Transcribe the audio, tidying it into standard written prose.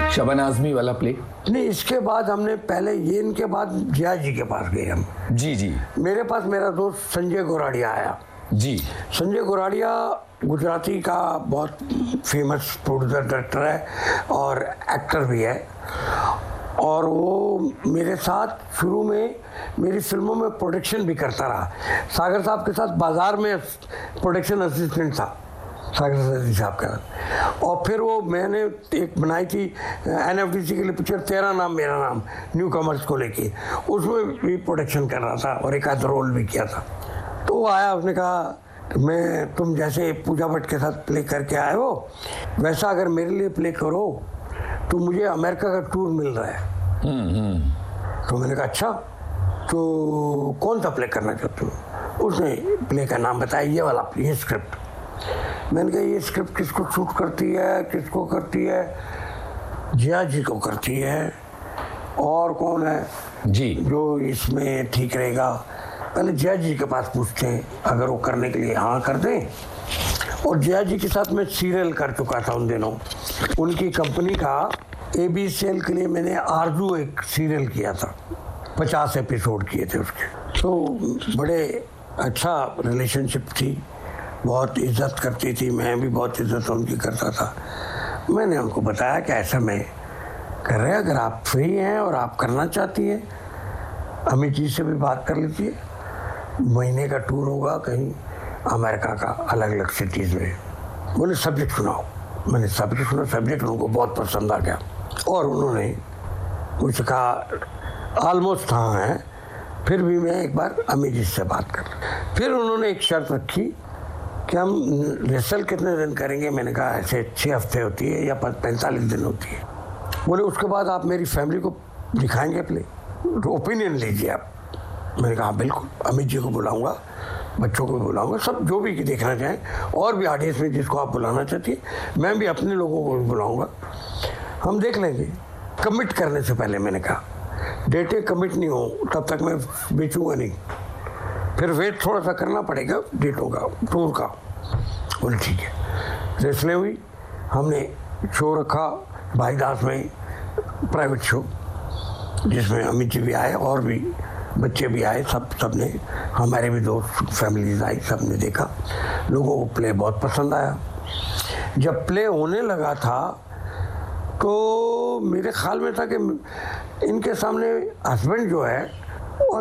शबाना आजमी वाला प्ले? नहीं, इसके बाद हमने पहले ये, इनके बाद जिया जी के पास गए हम। जी जी। मेरे पास मेरा दोस्त संजय गोराड़िया आया। जी। संजय गोराड़िया गुजराती का बहुत फेमस प्रोड्यूसर डायरेक्टर है और एक्टर भी है, और वो मेरे साथ शुरू में मेरी फिल्मों में प्रोडक्शन भी करता रहा। सागर साहब के साथ बाजार में प्रोडक्शन असिस्टेंट था सागर सदी साहब का। और फिर वो मैंने एक बनाई थी NFDC के लिए पिक्चर, तेरा नाम मेरा नाम, न्यू कमर्स को लेके, उसमें भी प्रोडक्शन कर रहा था और एक आध रोल भी किया था। तो वो आया, उसने कहा मैं, तुम जैसे पूजा भट्ट के साथ प्ले करके आए हो वैसा अगर मेरे लिए प्ले करो तो मुझे अमेरिका का टूर मिल रहा है। तो मैंने कहा अच्छा, तो कौन सा प्ले करना चाहते हो? उसने प्ले का नाम बताया, ये वाला, ये स्क्रिप्ट। मैंने कहा ये स्क्रिप्ट किसको शूट करती है, किसको करती है? जिया जी को करती है। और कौन है जी जो इसमें ठीक रहेगा? पहले जिया जी के पास पूछते हैं, अगर वो करने के लिए हाँ कर दें। और जिया जी के साथ मैं सीरियल कर चुका था उन दिनों, उनकी कंपनी का ABCL के लिए मैंने आरजू एक सीरियल किया था, 50 एपिसोड किए थे उसके। तो बड़े अच्छा रिलेशनशिप थी, बहुत इज्जत करती थी, मैं भी बहुत इज्जत उनकी करता था। मैंने उनको बताया कि ऐसा मैं कर रहे हैं, अगर आप फ्री हैं और आप करना चाहती हैं, अमित जी से भी बात कर लीजिए, महीने का टूर होगा कहीं अमेरिका का, अलग अलग सिटीज़ में। बोले सब्जेक्ट सुनाओ। मैंने सब्जेक्ट सुना, सब्जेक्ट उनको बहुत पसंद आ गया और उन्होंने मुझसे कहा ऑलमोस्ट हाँ है, फिर भी मैं एक बार अमित जी से बात कर। फिर उन्होंने एक शर्त रखी कि हम रिहर्सल कितने दिन करेंगे? मैंने कहा ऐसे 6 हफ्ते होती है या 45 दिन होती है। बोले उसके बाद आप मेरी फैमिली को दिखाएंगे प्ले, तो ओपिनियन लीजिए आप। मैंने कहा बिल्कुल, अमित जी को बुलाऊंगा, बच्चों को बुलाऊंगा, सब जो भी देखना चाहें, और भी ऑडियंस में जिसको आप बुलाना चाहती है, मैं भी अपने लोगों को भी बुलाऊंगा, हम देख लेंगे। कमिट करने से पहले मैंने कहा डेटें कमिट नहीं हो तब तक मैं बेचूंगा नहीं, फिर वेट थोड़ा सा करना पड़ेगा डेटों का, टूर का। बोले ठीक है। रेसलें हुई, हमने शो रखा भाईदास में, प्राइवेट शो, जिसमें अमित जी भी आए और भी बच्चे भी आए, सब ने, हमारे भी दोस्त फैमिलीज आई, सब ने देखा। लोगों को प्ले बहुत पसंद आया। जब प्ले होने लगा था तो मेरे ख्याल में था कि इनके सामने हस्बैंड जो है